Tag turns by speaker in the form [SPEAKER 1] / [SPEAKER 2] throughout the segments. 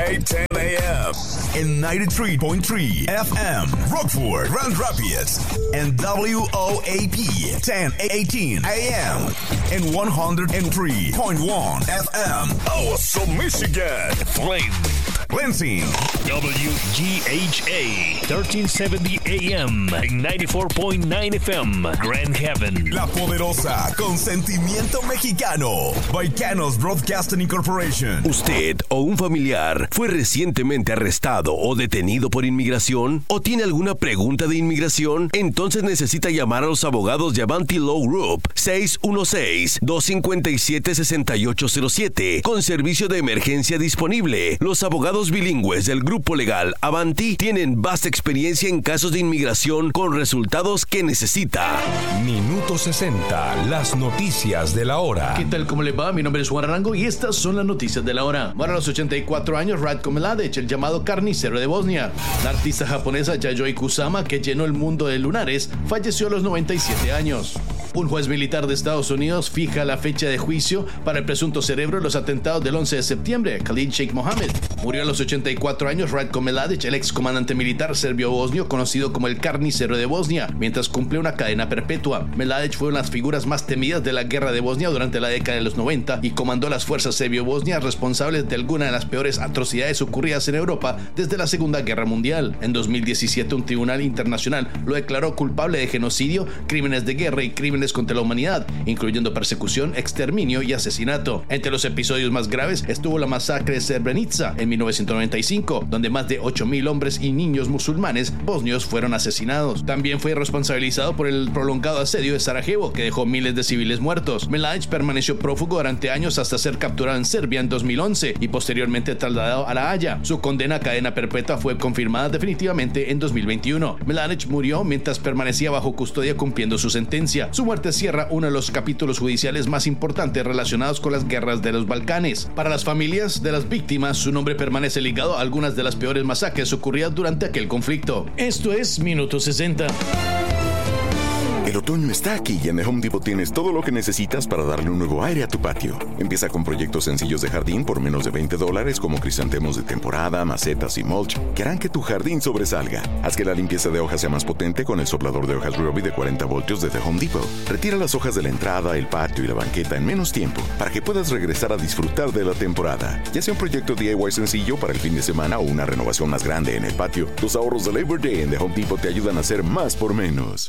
[SPEAKER 1] 10 a.m. in 93.3 FM, Rockford, Grand Rapids, and WOAP 1018 a.m. in 103.1 FM, also Michigan, Flint, Lansing,
[SPEAKER 2] WGHA 1370 AM en 94.9 FM, Grand Haven.
[SPEAKER 1] La Poderosa, con sentimiento mexicano. Baicanos Broadcasting Incorporation.
[SPEAKER 3] ¿Usted o un familiar fue recientemente arrestado o detenido por inmigración? ¿O tiene alguna pregunta de inmigración? Entonces necesita llamar a los abogados de Avanti Law Group 616-257-6807 con servicio de emergencia disponible. Los abogados bilingües del grupo legal Avanti tienen vasta experiencia en casos de inmigración con resultados que necesita.
[SPEAKER 4] Minuto 60, las noticias de la hora.
[SPEAKER 5] ¿Qué tal? ¿Cómo le va? Mi nombre es Juan Arango y estas son las noticias de la hora. Muere a los 84 años Ratko Mladic, el llamado carnicero de Bosnia. La artista japonesa Yayoi Kusama, que llenó el mundo de lunares, falleció a los 97 años. Un juez militar de Estados Unidos fija la fecha de juicio para el presunto cerebro de los atentados del 11 de septiembre, Khalid Sheikh Mohammed. Murió a los 84 años Ratko Mladic, el ex comandante militar serbio-bosnio conocido como el carnicero de Bosnia, mientras cumple una cadena perpetua. Mladic fue una de las figuras más temidas de la guerra de Bosnia durante la década de los 90 y comandó las fuerzas serbio-bosnias responsables de algunas de las peores atrocidades ocurridas en Europa desde la Segunda Guerra Mundial. En 2017, un tribunal internacional lo declaró culpable de genocidio, crímenes de guerra y crímenes contra la humanidad, incluyendo persecución, exterminio y asesinato. Entre los episodios más graves estuvo la masacre de Srebrenica en 1995, donde más de 8.000 hombres y niños musulmanes bosnios fueron asesinados. También fue responsabilizado por el prolongado asedio de Sarajevo, que dejó miles de civiles muertos. Mladic permaneció prófugo durante años hasta ser capturado en Serbia en 2011 y posteriormente trasladado a La Haya. Su condena a cadena perpetua fue confirmada definitivamente en 2021. Mladic murió mientras permanecía bajo custodia cumpliendo su sentencia. Su muerte cierra uno de los capítulos judiciales más importantes relacionados con las guerras de los Balcanes. Para las familias de las víctimas, su nombre permanece ligado a algunas de las peores masacres ocurridas durante aquel conflicto. Esto es Minuto 60.
[SPEAKER 6] El otoño está aquí y en The Home Depot tienes todo lo que necesitas para darle un nuevo aire a tu patio. Empieza con proyectos sencillos de jardín por menos de $20 como crisantemos de temporada, macetas y mulch que harán que tu jardín sobresalga. Haz que la limpieza de hojas sea más potente con el soplador de hojas Ryobi de 40 voltios de The Home Depot. Retira las hojas de la entrada, el patio y la banqueta en menos tiempo para que puedas regresar a disfrutar de la temporada. Ya sea un proyecto DIY sencillo para el fin de semana o una renovación más grande en el patio, los ahorros de Labor Day en The Home Depot te ayudan a hacer más por menos.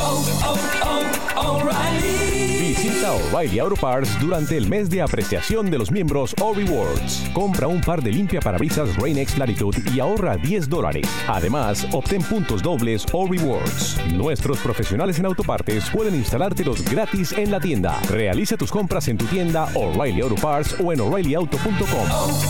[SPEAKER 4] Visita O'Reilly Auto Parts durante el mes de apreciación de los miembros O-Rewards. Compra un par de limpiaparabrisas Rain-X Latitude y ahorra $10. Además, obtén puntos dobles O-Rewards. Nuestros profesionales en autopartes pueden instalártelos gratis en la tienda. Realiza tus compras en tu tienda O'Reilly Auto Parts o en O'ReillyAuto.com.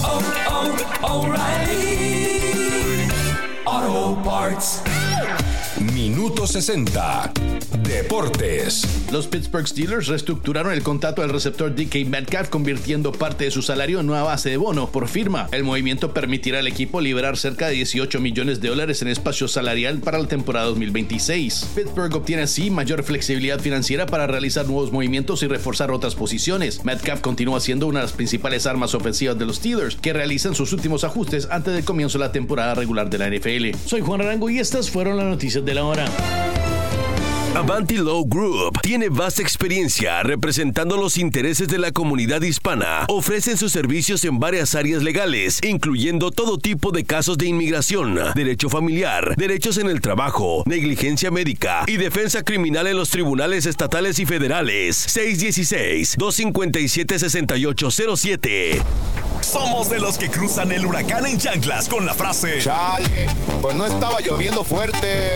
[SPEAKER 1] O'Reilly Auto Parts.
[SPEAKER 4] Minuto 60. Deportes.
[SPEAKER 5] Los Pittsburgh Steelers reestructuraron el contrato del receptor DK Metcalf, convirtiendo parte de su salario en una base de bono por firma. El movimiento permitirá al equipo liberar cerca de $18 millones en espacio salarial para la temporada 2026. Pittsburgh obtiene así mayor flexibilidad financiera para realizar nuevos movimientos y reforzar otras posiciones. Metcalf continúa siendo una de las principales armas ofensivas de los Steelers, que realizan sus últimos ajustes antes del comienzo de la temporada regular de la NFL. Soy Juan Arango y estas fueron las noticias de la hora.
[SPEAKER 3] Avanti Law Group tiene vasta experiencia representando los intereses de la comunidad hispana. Ofrecen sus servicios en varias áreas legales, incluyendo todo tipo de casos de inmigración, derecho familiar, derechos en el trabajo, negligencia médica y defensa criminal en los tribunales estatales y federales. 616-257-6807.
[SPEAKER 1] Somos de los que cruzan el huracán en chanclas con la frase:
[SPEAKER 7] Chale, pues no estaba lloviendo fuerte.